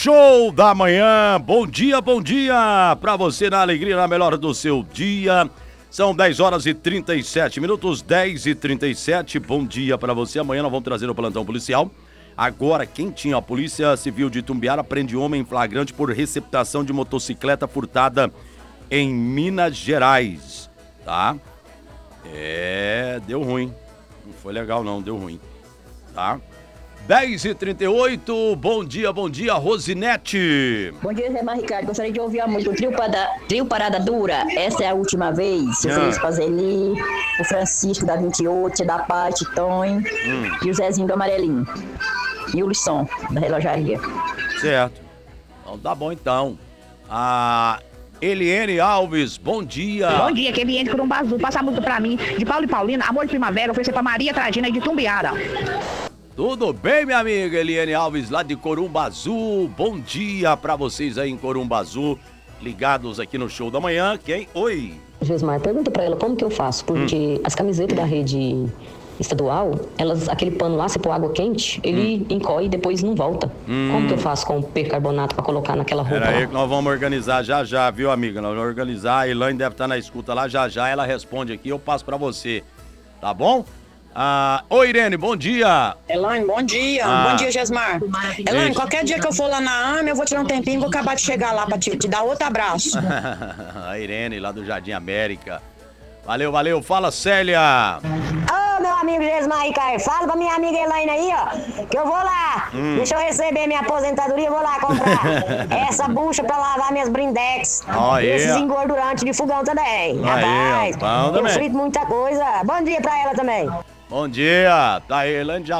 Show da manhã, bom dia pra você na alegria, na melhor do seu dia. São 10 horas e 37 minutos, 10 e 37, bom dia pra você. Amanhã nós vamos trazer o plantão policial. Agora, quem tinha? A Polícia Civil de Itumbiara prende homem em flagrante por receptação de motocicleta furtada em Minas Gerais, tá? Deu ruim, não foi legal não, deu ruim, tá? 10h38, bom dia, Rosinete. Bom dia, Zé Ricardo. Gostaria de ouvir a música Trio Parada Dura. Essa é a última vez. Eu feliz Fazeli, o Francisco da 28, da Pati, Tom e o Zezinho do Amarelinho. E o Lisson, da Relojaria. Certo. Então tá bom então. A Eliene Alves, bom dia. Bom dia, que Eliene Curumbazu. Passa a música pra mim, de Paulo e Paulina, Amor de Primavera, oferecer pra Maria Tragina de Tumbiara. Tudo bem, minha amiga Eliane Alves, lá de Corumbazu. Bom dia pra vocês aí em Corumbazu, ligados aqui no Show da Manhã. Quem? Oi. Jesmar, pergunta pra ela como que eu faço, porque as camisetas da rede estadual, aquele pano lá, se pôr água quente, ele encolhe e depois não volta. Como que eu faço com o percarbonato pra colocar naquela roupa? Pera aí que nós vamos organizar já, viu, amiga? Nós vamos organizar, a Elaine deve estar na escuta lá, já ela responde aqui, eu passo pra você, tá bom? Oi, Irene, bom dia. Elaine, bom dia. Bom dia, Jesmar. Elaine, qualquer dia que eu for lá na AMA, eu vou tirar um tempinho e vou acabar de chegar lá pra te dar outro abraço. A Irene, lá do Jardim América. Valeu. Fala, Célia. Ô, meu amigo Jesmar Ricardo, fala pra minha amiga Elaine aí, ó, que eu vou lá. Deixa eu receber minha aposentadoria, eu vou lá comprar essa bucha pra lavar minhas brindex. E esses engordurantes de fogão também. Rapaz, bom eu também. frito muita coisa. Bom dia pra ela também. Bom dia. Tá aí, Elaine já